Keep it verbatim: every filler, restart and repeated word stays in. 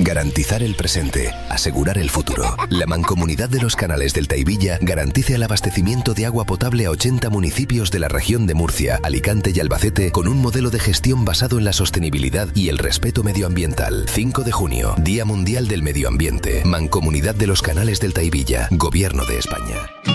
Garantizar el presente, asegurar el futuro. La Mancomunidad de los Canales del Taivilla garantiza el abastecimiento de agua potable a ochenta municipios de la región de Murcia, Alicante y Albacete con un modelo de gestión basado en la sostenibilidad y el respeto medioambiental. cinco de junio, Día Mundial del Medio Ambiente. Mancomunidad de los Canales del Taivilla, Gobierno de España.